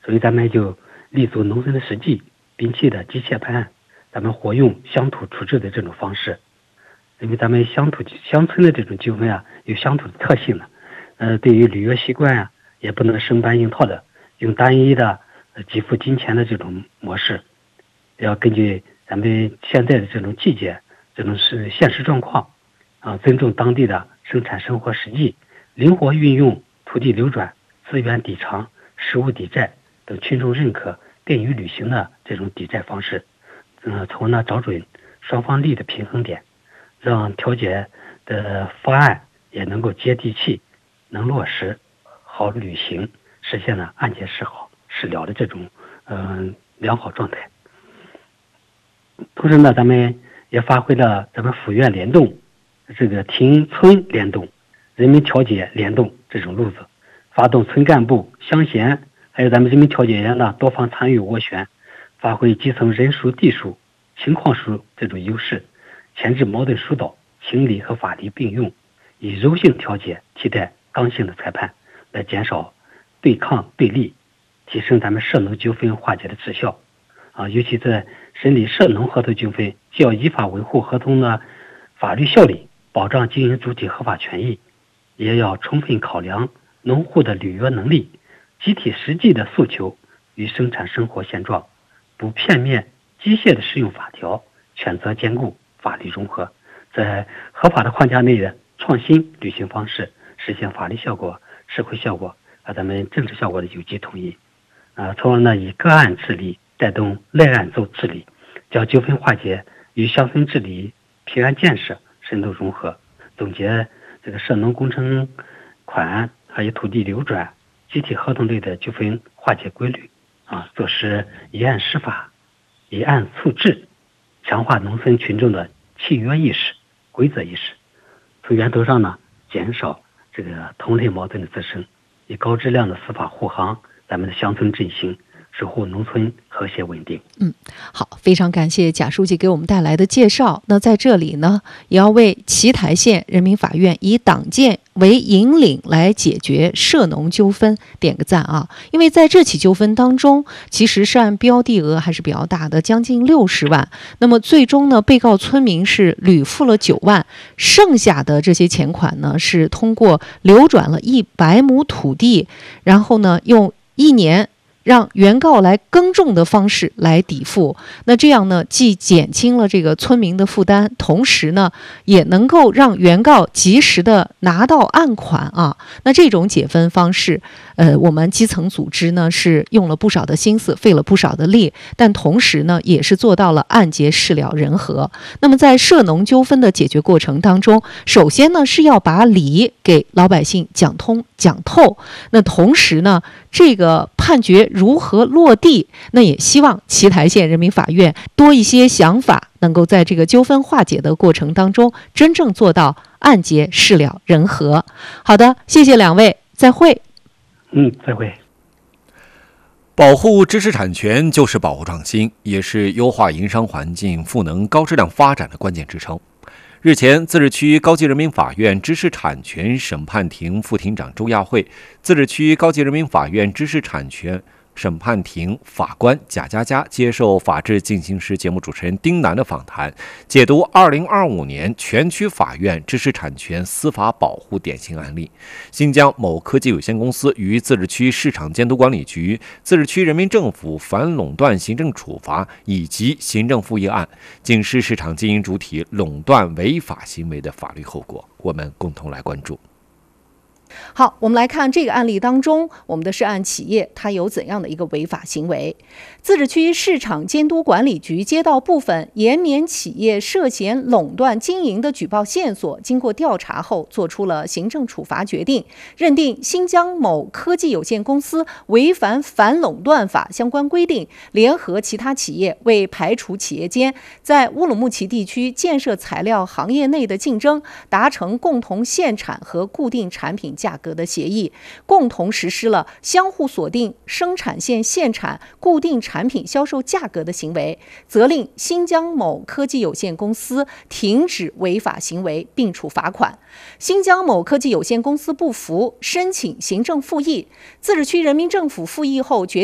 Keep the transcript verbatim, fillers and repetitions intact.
所以咱们就立足农村的实际，摒弃的机械办案，咱们活用乡土处置的这种方式。因为咱们乡土乡村的这种纠纷啊，有乡土的特性的，呃，对于履约习惯啊，也不能生搬硬套的，用单一的呃给付金钱的这种模式，要根据咱们现在的这种季节、这种是现实状况啊，尊重当地的生产生活实际，灵活运用土地流转、资源抵偿、实物抵债等群众认可、便于履行的这种抵债方式，嗯、呃，从而呢找准双方利益的平衡点，让调解的方案也能够接地气，能落实、好履行，实现了案件事好事了的这种嗯、呃、良好状态。同时呢，咱们也发挥了咱们府院联动、这个庭村联动、人民调解联动这种路子，发动村干部、乡贤还有咱们人民调解员呢多方参与斡旋，发挥基层人熟、地熟、情况熟这种优势，前置矛盾疏导，情理和法律并用，以柔性调解替代刚性的裁判，来减少对抗对立，提升咱们涉农纠纷化解的质效。啊，尤其在审理涉农合同纠纷，既要依法维护合同的法律效力，保障经营主体合法权益，也要充分考量农户的履约能力、集体实际的诉求与生产生活现状，不片面机械的适用法条，权责兼顾，法律融合，在合法的框架内的创新履行方式，实现法律效果、社会效果和咱们政治效果的有机统一。啊，从而呢以个案治理带动类案奏治理，将纠纷化解与乡村治理、平安建设深度融合，总结这个涉农工程款还有土地流转、集体合同类的纠纷化解规律啊，做实一案施法、一案促治，强化农村群众的契约意识、规则意识，从源头上呢减少这个同类矛盾的滋生，以高质量的司法护航咱们的乡村振兴，守护农村和谐稳定。 嗯，好，非常感谢贾书记给我们带来的介绍。那在这里呢，也要为奇台县人民法院以党建为引领来解决涉农纠纷点个赞啊！因为在这起纠纷当中，其实涉案标的额还是比较大的，将近六十万。那么最终呢，被告村民是屡付了九万，剩下的这些钱款呢，是通过流转了一百亩土地，然后呢，用一年让原告来耕种的方式来抵付，那这样呢，既减轻了这个村民的负担，同时呢，也能够让原告及时的拿到案款啊。那这种解分方式，呃，我们基层组织呢是用了不少的心思，费了不少的力，但同时呢，也是做到了案结事了人和。那么在涉农纠纷的解决过程当中，首先呢是要把理给老百姓讲通讲透，那同时呢，这个判决如何落地，那也希望奇台县人民法院多一些想法，能够在这个纠纷化解的过程当中，真正做到案结事了人和。好的，谢谢两位，再会。 嗯，再会。 保护知识产权就是保护创新，也是优化营商环境、赋能高质量发展的关键支撑。日前，自治区高级人民法院知识产权审判庭副庭长周亚慧、自治区高级人民法院知识产权审判庭法官贾佳佳接受《法治进行时》节目主持人丁楠的访谈，解读二零二五年全区法院知识产权司法保护典型案例。新疆某科技有限公司与自治区市场监督管理局、自治区人民政府反垄断行政处罚以及行政复议案，警示市场经营主体垄断违法行为的法律后果。我们共同来关注。 好，我们来看这个案例当中，我们的涉案企业它有怎样的一个违法行为。自治区市场监督管理局接到部分延绵企业涉嫌垄断经营的举报线索，经过调查后做出了行政处罚决定，认定新疆某科技有限公司违反反垄断法相关规定，联合其他企业为排除企业间在乌鲁木齐地区建设材料行业内的竞争，达成共同限产和固定产品价格的协议，共同实施了相互锁定生产线限产、固定产品销售价格的行为，责令新疆某科技有限公司停止违法行为并处罚款。新疆某科技有限公司不服，申请行政复议，自治区人民政府复议后决